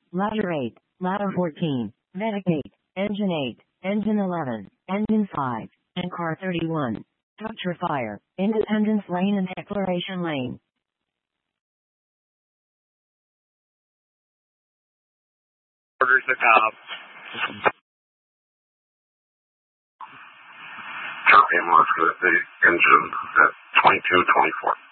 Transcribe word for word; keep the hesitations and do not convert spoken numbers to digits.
ladder eight, ladder fourteen, medic eight, engine eight, engine eleven, engine five, and car thirty-one. Structure fire, Independence Lane and Declaration Lane. Orders the top. Copy, I'm going to the engine at twenty-two twenty-four.